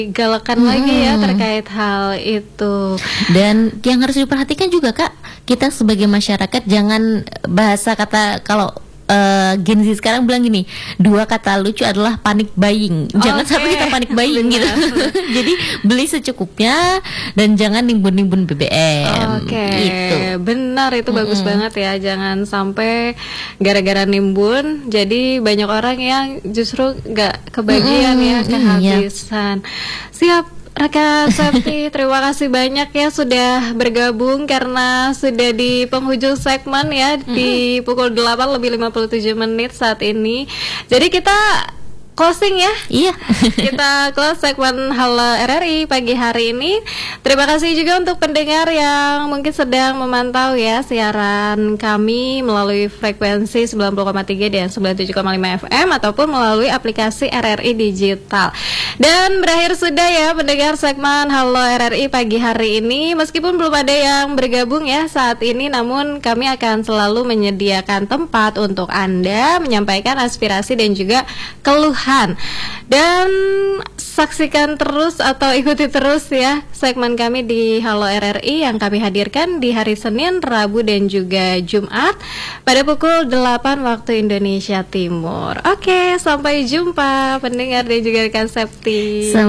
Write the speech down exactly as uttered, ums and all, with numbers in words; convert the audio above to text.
galakan Hmm. lagi ya terkait hal itu. Dan yang harus diperhatikan juga Kak, kita sebagai masyarakat jangan bahasa kata kalau uh, Gen Z sekarang bilang gini, dua kata lucu adalah panic buying. Jangan Oke. sampai kita panic buying gitu. Benar. Jadi beli secukupnya dan jangan nimbun-nimbun B B M. Oke, Gitu. benar itu bagus Mm-mm. banget ya. Jangan sampai gara-gara nimbun, jadi banyak orang yang justru nggak kebagian Mm-mm, ya, iya. kehabisan. Siap. Rekan Septi, terima kasih banyak ya sudah bergabung karena sudah di penghujung segmen ya di pukul delapan lebih lima puluh tujuh menit saat ini. Jadi kita closing ya. Iya. Kita close segmen Halo R R I pagi hari ini. Terima kasih juga untuk pendengar yang mungkin sedang memantau ya siaran kami melalui frekuensi sembilan puluh koma tiga dan sembilan puluh tujuh koma lima F M ataupun melalui aplikasi R R I Digital. Dan berakhir sudah ya pendengar segmen Halo R R I pagi hari ini. Meskipun belum ada yang bergabung ya saat ini, namun kami akan selalu menyediakan tempat untuk Anda menyampaikan aspirasi dan juga keluhan. Dan saksikan terus atau ikuti terus ya segmen kami di Halo R R I yang kami hadirkan di hari Senin, Rabu dan juga Jumat pada pukul delapan waktu Indonesia Timur. Oke, sampai jumpa pendengar dan juga rekan Septi. Sampai